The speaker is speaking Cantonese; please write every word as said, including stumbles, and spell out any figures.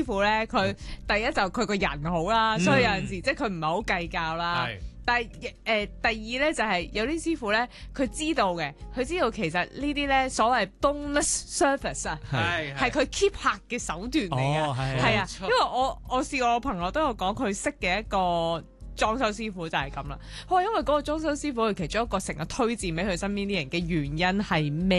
師傅咧，佢第一就佢個人好啦，所以有陣時即係佢唔係好計較啦。但係誒、呃、第二咧就係、是、有啲師傅咧，佢知道嘅，佢知道其實呢啲咧所謂 bonus service 啊，係係佢 keep 客嘅手段嚟嘅，係啊，因為我我試過我朋友都有講佢識嘅一個裝修師傅就係咁啦。佢話因為嗰個裝修師傅佢其中一個成日推薦俾佢身邊啲人嘅原因係咩？